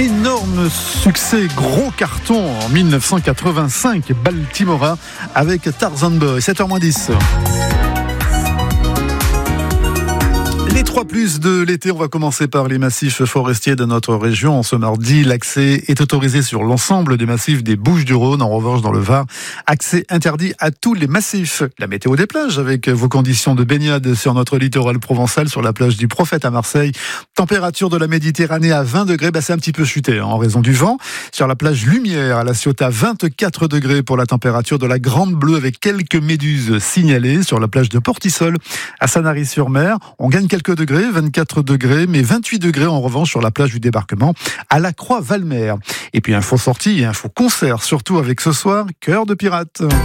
Énorme succès, gros carton en 1985, Baltimora avec Tarzan Boy, 7h-10. Les 3+ de l'été, on va commencer par les massifs forestiers de notre région. Ce mardi, l'accès est autorisé sur l'ensemble des massifs des Bouches-du-Rhône. En revanche, dans le Var, accès interdit à tous les massifs. La météo des plages avec vos conditions de baignade sur notre littoral provençal, sur la plage du Prophète à Marseille. Température de la Méditerranée à 20 degrés, c'est un petit peu chuté en raison du vent. Sur la plage Lumière à La Ciotat, 24 degrés pour la température de la Grande Bleue avec quelques méduses signalées. Sur la plage de Portisol à Sanary-sur-Mer, on gagne quelques degrés, 24 degrés, mais 28 degrés en revanche sur la plage du Débarquement à la Croix-Valmer. Et puis info sortie et info concert, surtout avec ce soir, Cœur de pirate.